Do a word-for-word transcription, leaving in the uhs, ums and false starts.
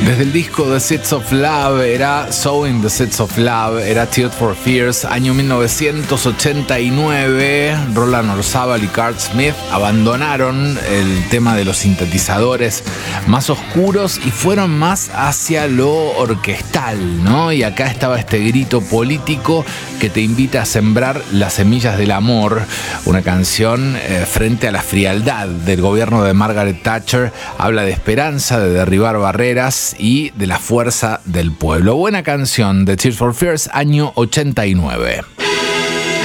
Desde el disco The Seeds of Love era Sowing the Seeds of Love, era Tears for Fears, año mil novecientos ochenta y nueve. Roland Orzabal y Curt Smith abandonaron el tema de los sintetizadores más oscuros y fueron más hacia lo orquestal, ¿no? Y acá estaba este grito político que te invita a sembrar las semillas del amor, una canción eh, frente a la frialdad del gobierno de Margaret Thatcher. Habla de esperanza, de derribar barreras y de la fuerza del pueblo. Buena canción de Tears for Fears, año ochenta y nueve.